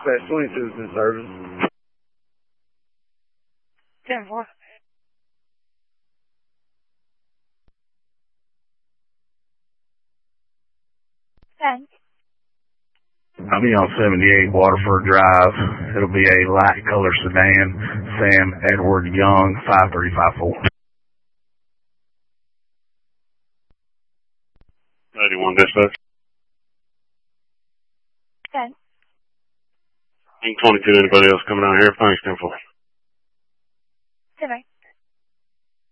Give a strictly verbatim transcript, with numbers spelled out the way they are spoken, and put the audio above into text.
Dispatch twenty-two is in service. ten four. ten. I'll be on seventy-eight Waterford Drive. It'll be a light color sedan, Sam Edward Young, five three five four. eighty-one dispatch. ten. twenty-two, anybody else coming out here? Thanks, ten four. ten.